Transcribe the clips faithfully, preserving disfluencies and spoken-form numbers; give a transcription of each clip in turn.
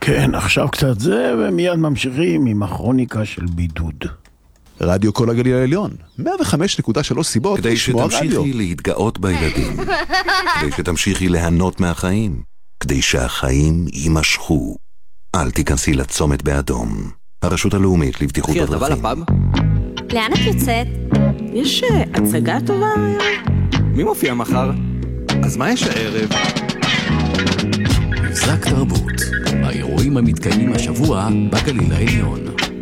כן, עכשיו קצת זה, ומיד ממשיכים עם הכרוניקה של בידוד. רדיו כל הגליל העליון, מאה וחמש נקודה שלוש סיבות כדי שתמשיכי להתגאות בילדים, כדי שתמשיכי ליהנות מהחיים, כדי שהחיים יימשכו. אל תיכנסי לצומת באדום. הרשות הלאומית לבטיחות אחי, אתה בא בדרכים. לפאב? לאן את יוצאת? יש אה, הצגה טובה היום. מי מופיע מחר? אז מה יש הערב? מבזק תרבות, האירועים המתקיימים השבוע בגליל העליון.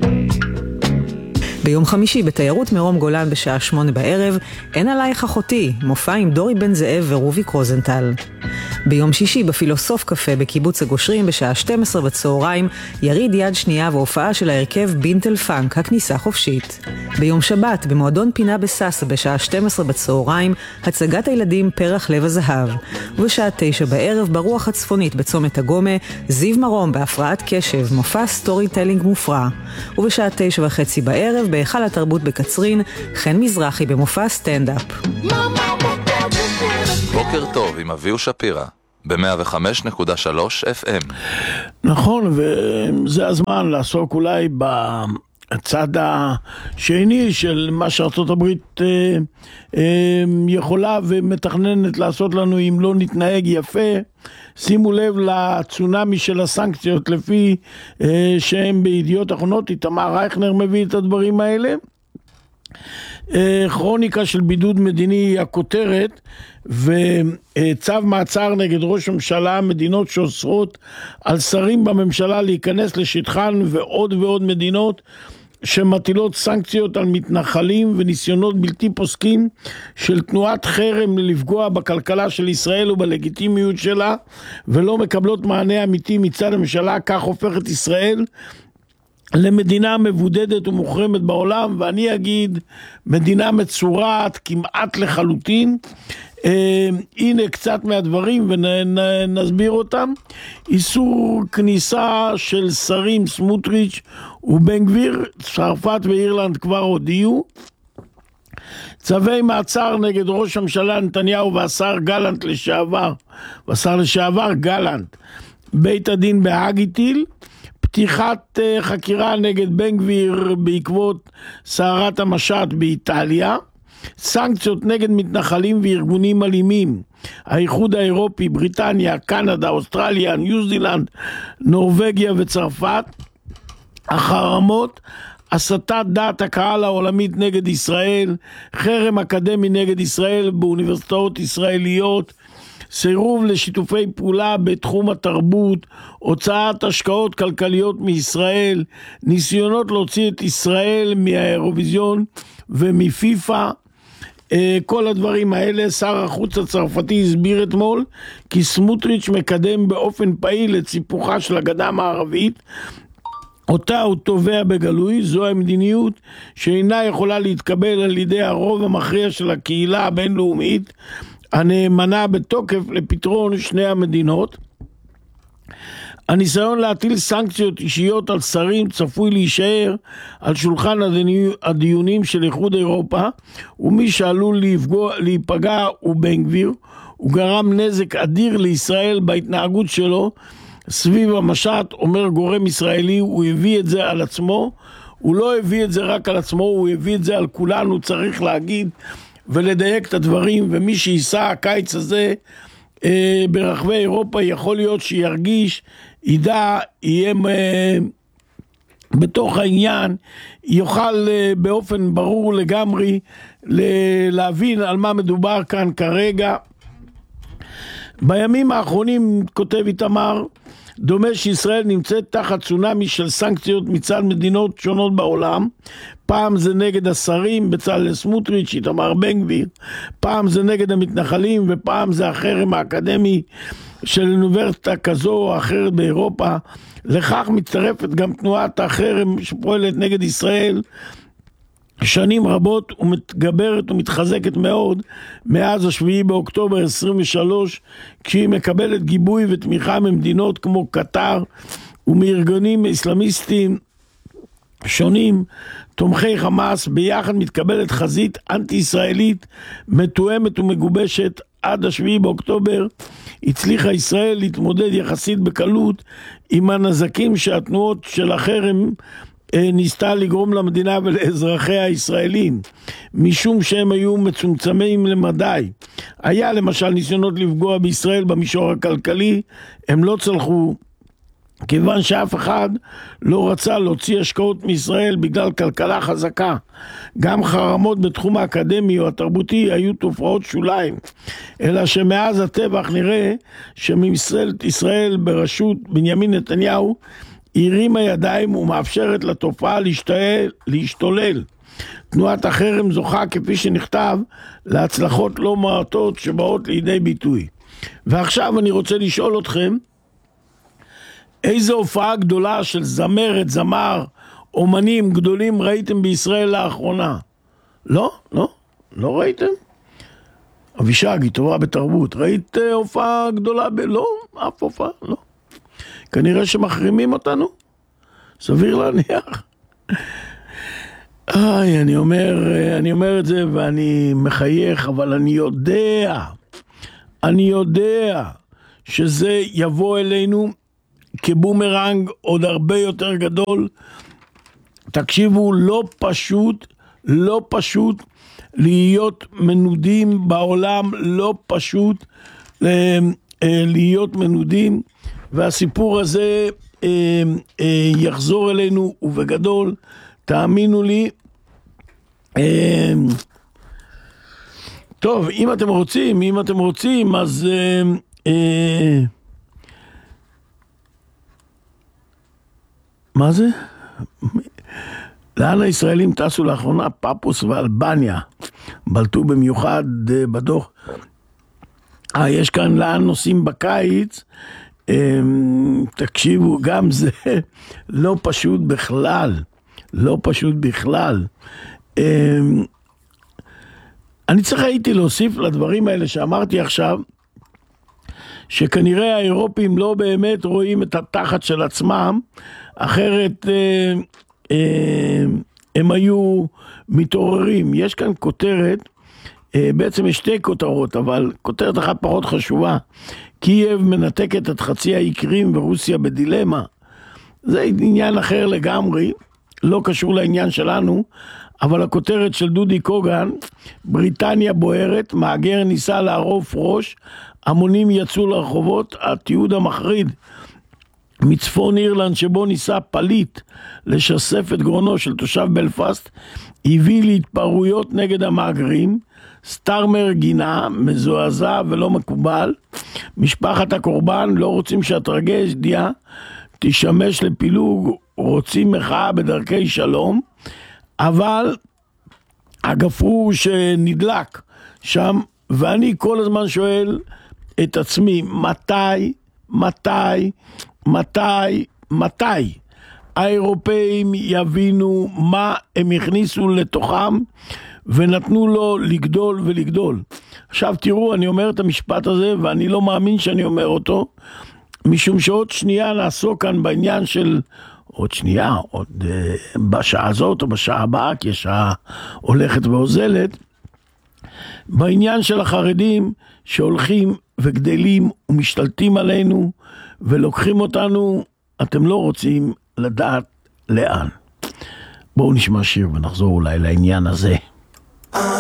ביום חמישי בתיירות מרום גולן בשעה שמונה בערב, אין עלייך אחותי, מופע עם דורי בן זאב ורובי קרוזנטל. ביום שישי בפילוסוף קפה בקיבוץ הגושרים בשעה שתים עשרה בצהריים, יריד יד שנייה והופעה של ההרכב בינטל פאנק, הכניסה חופשית. ביום שבת במועדון פינה בססה בשעה שתים עשרה בצהריים, הצגת הילדים פרח לב הזהב. ובשעה תשע בערב ברוח הצפונית בצומת הגומה, זיו מרום בהפרעת קשב, מופע סטורי טלינג מופרע. ובשעה תשע וחצי בערב בהיכל התרבות בקצרין, חן מזרחי במופע סטנדאפ. בוקר טוב עם אביהו שפירה ב-מאה וחמש נקודה שלוש אף אם. נכון, וזה הזמן לעסוק אולי בצד השני של מה שארצות הברית אה, אה, יכולה ומתכננת לעשות לנו אם לא נתנהג יפה. שימו לב לצונמי של הסנקציות לפי אה, שהם בידיעות אחרונות. איתמר רייכנר מביא את הדברים האלה. כרוניקה של בידוד מדיני הכותרת, וצו מעצר נגד ראש הממשלה, מדינות שאוסרות על שרים בממשלה להיכנס לשטחן, ועוד ועוד מדינות שמטילות סנקציות על מתנחלים וניסיונות בלתי פוסקים של תנועת חרם לפגוע בכלכלה של ישראל ובלגיטימיות שלה, ולא מקבלות מענה אמיתי מצד הממשלה. כך הופכת ישראל למדינה מבודדת ומוחרמת בעולם, ואני אגיד מדינה מצורעת כמעט לחלוטין. אה, הנה קצת מהדברים ונסביר אותם. איסור כניסה של שרים סמוטריץ' ובן גביר, צרפת ואירלנד כבר הודיעו. צווי מעצר נגד ראש הממשלה נתניהו והשר גלנט לשעבר, והשר לשעבר גלנט, בית הדין בהאג הטיל. פתיחת חקירה נגד בן גביר בעקבות סערת המשט באיטליה. סנקציות נגד מתנחלים וארגונים אלימים. האיחוד האירופי, בריטניה, קנדה, אוסטרליה, ניו זילנד, נורווגיה וצרפת. החרמות, הסתת דעת הקהל העולמית נגד ישראל, חרם אקדמי נגד ישראל באוניברסיטאות ישראליות, סירוב לשיתופי פעולה בתחום התרבות, הוצאת השקעות כלכליות מישראל, ניסיונות להוציא את ישראל מהאירוויזיון ומפיפה. כל הדברים האלה. שר החוץ הצרפתי הסביר אתמול כי סמוטריץ' מקדם באופן פעיל את סיפוחה של הגדה המערבית, אותה הוא תובע בגלוי. זו המדיניות שאינה יכולה להתקבל על ידי הרוב המכריע של הקהילה הבינלאומית הנאמנה בתוקף לפתרון שני המדינות. הניסיון להטיל סנקציות אישיות על שרים צפוי להישאר על שולחן הדיונים של איחוד אירופה, ומי שעלול להיפגע, להיפגע הוא בן גביר. הוא גרם נזק אדיר לישראל בהתנהגות שלו סביב המשט, אומר גורם ישראלי. הוא הביא את זה על עצמו, הוא לא הביא את זה רק על עצמו, הוא הביא את זה על כולנו, צריך להגיד ולדייק את הדברים. ומי שייסע הקיץ הזה אה, ברחבי אירופה יכול להיות שירגיש, ידע, יהיה אה, בתוך העניין, יוכל אה, באופן ברור לגמרי ל- להבין על מה מדובר כאן כרגע. בימים האחרונים, כותב איתמר, דומה שישראל נמצאת תחת צונמי של סנקציות מצד מדינות שונות בעולם. פעם זה נגד השרים, בצלאל סמוטריץ', איתמר בן גביר, פעם זה נגד המתנחלים, ופעם זה החרם האקדמי של אוניברסיטה כזו או אחרת באירופה. לכך מצטרפת גם תנועת החרם שפועלת נגד ישראל שנים רבות ומתגברת ומתחזקת מאוד מאז השביעי באוקטובר עשרים ושלוש, כשהיא מקבלת גיבוי ותמיכה ממדינות כמו קטר ומארגונים אסלאמיסטיים שונים תומכי חמאס. ביחד מתקבלת חזית אנטי-ישראלית מתואמת ומגובשת עד השביעי באוקטובר הצליחה ישראל להתמודד יחסית בקלות עם הנזקים שהתנועות של החרם ניסתה לגרום למדינה ולאזרחיה הישראלים, משום שהם היו מצומצמים למדי. היה למשל ניסיונות לפגוע בישראל במישור הכלכלי, הם לא צלחו, כיוון שאף אחד לא רצה להוציא השקעות מישראל בגלל כלכלה חזקה. גם חרמות בתחום האקדמי או התרבותי היו תופעות שוליים, אלא שמאז הטבח נראה שממשלת ישראל בראשות בנימין נתניהו הרימה ידיים ומאפשרת לתופעה להשתולל, להשתולל. תנועת החרם זוכה, כפי שנכתב, להצלחות לא מעטות שבאות לידי ביטוי. ועכשיו אני רוצה לשאול אתכם, איזו הופעה גדולה של זמרת, זמר, אומנים גדולים ראיתם בישראל לאחרונה? לא? לא? לא ראיתם? אבישג, היא טובה בתרבות. ראית הופעה גדולה? ב... לא? אף הופעה? לא. כנראה שמחרימים אותנו? סביר להניח. איי, אני אומר, אני אומר את זה ואני מחייך, אבל אני יודע, אני יודע שזה יבוא אלינו כבומרנג עוד הרבה יותר גדול. תקשיבו, לא פשוט, לא פשוט להיות מנודים בעולם, לא פשוט להיות מנודים, והסיפור הזה אה, אה, יחזור אלינו ובגדול, תאמינו לי. אה, טוב, אם אתם רוצים, אם אתם רוצים, אז אה, אה, מה זה? לאן הישראלים טסו לאחרונה? פפוס ואלבניה בלטו במיוחד אה, בדוח. אה, יש כאן לאן נוסעים בקיץ. תקשיבו, גם זה לא פשוט בכלל, לא פשוט בכלל. אני צריך הייתי להוסיף לדברים האלה שאמרתי עכשיו, שכנראה האירופים לא באמת רואים את התחת של עצמם, אחרת הם היו מתעוררים. יש כאן כותרת, בעצם יש שתי כותרות, אבל כותרת אחת פחות חשובה. קייב מנתקת את חצי האי קרים ורוסיה בדילמה. זה עניין אחר לגמרי, לא קשור לעניין שלנו, אבל הכותרת של דודי קוגן, בריטניה בוערת, מהגר ניסה לערוף ראש, המונים יצאו לרחובות, התיעוד המחריד מצפון אירלנד שבו ניסה פליט לשסף את גרונו של תושב בלפסט, הביא להתפרעויות נגד המהגרים. סטארמר גינה, מזועזע ולא מקובל. משפחת הקורבן לא רוצים שהטרגדיה תשמש לפילוג, רוצים מחאה בדרכי שלום, אבל הגפרור שנדלק שם, ואני כל הזמן שואל את עצמי, מתי, מתי, מתי, מתי האירופאים יבינו מה הם הכניסו לתוכם ונתנו לו לגדול ולגדול. עכשיו תראו, אני אומר את המשפט הזה ואני לא מאמין שאני אומר אותו, משום שעוד שנייה נעסוק כאן בעניין של, עוד שנייה, עוד uh, בשעה הזאת או בשעה הבאה, כי השעה הולכת ואוזלת, בעניין של החרדים שהולכים וגדלים ומשתלטים עלינו ולוקחים אותנו, אתם לא רוצים לדעת לאן. בואו נשמע שיר ונחזור אולי לעניין הזה.